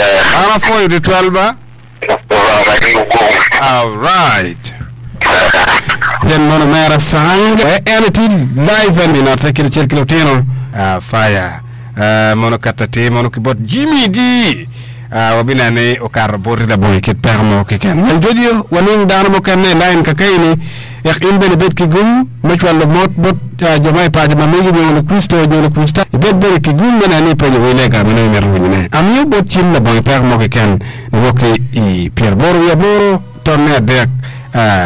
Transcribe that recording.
Ara foi de 12 all right den mono mera sang eneti live and in attack el kiloteno fire mono katati mono kibot Jimmy D wabina ne o kar bori da boy ke permo ke ken wal jodio wanin dano mo ken line ka kayni yak imbe bet ki gum mech wala mot bot jamay paaje ma megi be Kristo jolo Krista bet be ki gum na ni paje wele ka mena mer wone am yo bot chin la boy permo ke ken woke i Pierre Boro ya boro torne dek